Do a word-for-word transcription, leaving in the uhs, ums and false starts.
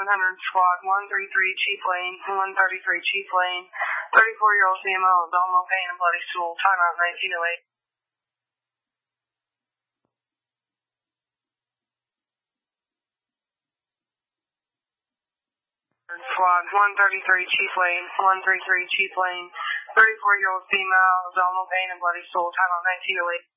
one hundred squad, one thirty-three Chief Lane, one thirty-three Chief Lane, thirty-four-year-old female, abdominal pain and bloody stool, timeout nineteen oh eight. Squad, one thirty-three Chief Lane, one thirty-three Chief Lane, thirty-four-year-old female, abdominal pain and bloody stool, timeout nineteen oh eight.